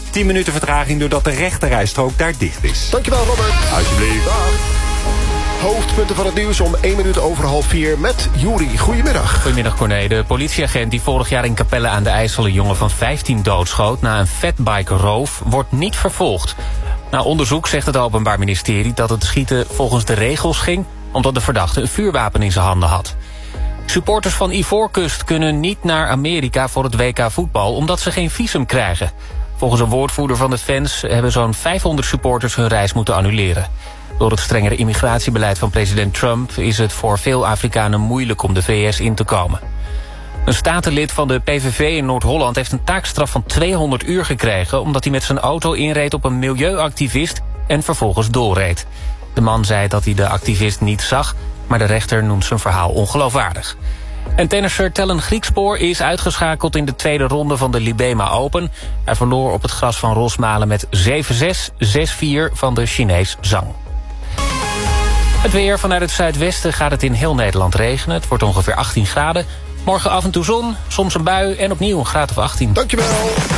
10 minuten vertraging doordat de rechterrijstrook daar dicht is. Dankjewel, Robert. Alsjeblieft. Dag. Hoofdpunten van het nieuws om 4:01 met Juri. Goedemiddag. Goedemiddag, Corné. De politieagent die vorig jaar in Capelle aan de IJssel een jongen van 15 doodschoot na een fatbike-roof wordt niet vervolgd. Na onderzoek zegt het Openbaar Ministerie dat het schieten volgens de regels ging omdat de verdachte een vuurwapen in zijn handen had. Supporters van Ivoorkust kunnen niet naar Amerika voor het WK voetbal omdat ze geen visum krijgen. Volgens een woordvoerder van de fans hebben zo'n 500 supporters hun reis moeten annuleren. Door het strengere immigratiebeleid van president Trump is het voor veel Afrikanen moeilijk om de VS in te komen. Een statenlid van de PVV in Noord-Holland heeft een taakstraf van 200 uur gekregen omdat hij met zijn auto inreed op een milieuactivist en vervolgens doorreed. De man zei dat hij de activist niet zag, maar de rechter noemt zijn verhaal ongeloofwaardig. En tennisser Tellen Griekspoor is uitgeschakeld in de tweede ronde van de Libema Open. Hij verloor op het gras van Rosmalen met 7-6, 6-4 van de Chinees Zhang. Het weer. Vanuit het zuidwesten gaat het in heel Nederland regenen. Het wordt ongeveer 18 graden. Morgen af en toe zon, soms een bui en opnieuw een graad of 18. Dankjewel.